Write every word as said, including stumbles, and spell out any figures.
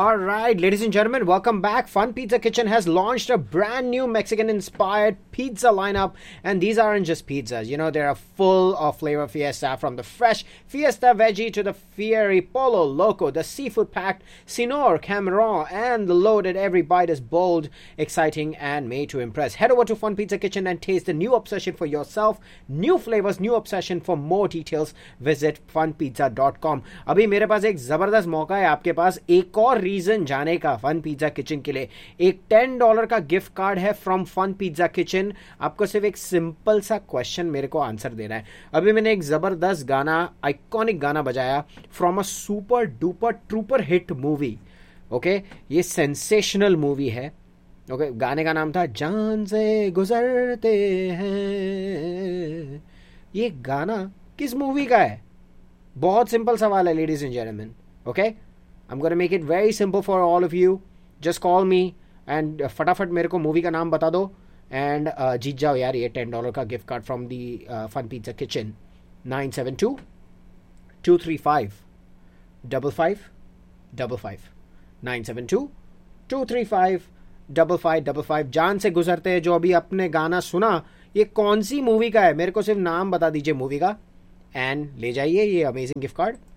All right, ladies and gentlemen, welcome back. Fun Pizza Kitchen has launched a brand new Mexican-inspired pizza lineup, and these aren't just pizzas. You know, they're full of flavor fiesta, from the fresh Fiesta Veggie to the fiery Polo Loco, the seafood-packed Sinor Cameron, and the loaded every bite is bold, exciting, and made to impress. Head over to Fun Pizza Kitchen and taste the new obsession for yourself. New flavors, new obsession. For more details, visit fun pizza dot com. अभी मेरे पास एक जबरदस्त मौका है आपके पास एक और reason जाने का फन पिज्जा किचन के लिए. एक टेन डॉलर का गिफ्ट कार्ड है फ्रॉम फन पिज्जा किचन. आपको सिर्फ एक सिंपल सा क्वेश्चन मेरे को आंसर देना है. अभी मैंने एक जबरदस्त गाना, आइकॉनिक गाना बजाया from a super duper trooper hit movie. Okay, ये सेंसेशनल मूवी है. ओके okay, गाने का नाम था जान से गुजरते हैं. ये गाना किस मूवी का है? बहुत सिंपल सवाल है ladies and gentleman. Okay, I am gonna make it very simple for all of you. Just call me and फटाफट मेरे को मूवी का नाम बता दो एंड uh, जीत जाओ यार ये टेन डॉलर का gift card from the fun pizza kitchen. Nine seven to to three five double five double five nine seven to to three five double five double five. जान से गुजरते हैं जो अभी अपने गाना सुना, ये कौन सी मूवी का है? मेरे को सिर्फ नाम बता दीजिए मूवी का एंड ले जाइए ये अमेजिंग गिफ्ट कार्ड.